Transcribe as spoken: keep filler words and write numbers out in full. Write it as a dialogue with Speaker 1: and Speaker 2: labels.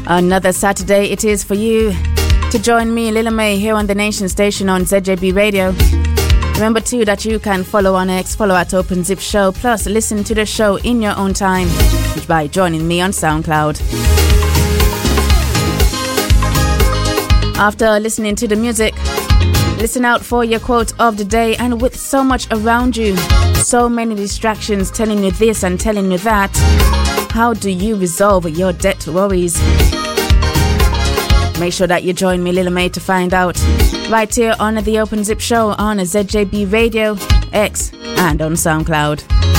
Speaker 1: Another Saturday it is for you to join me, Lila May, here on the Nation Station on Z J B Radio. Remember too that you can follow on X, follow at Open Zip Show, plus listen to the show in your own time by joining me on SoundCloud. After listening to the music, listen out for your quote of the day. And with so much around you, so many distractions telling you this and telling you that, how do you resolve your debt worries? Make sure that you join me, Lila May, to find out right here on the Open Zip Show on Z J B Radio, X, and on SoundCloud.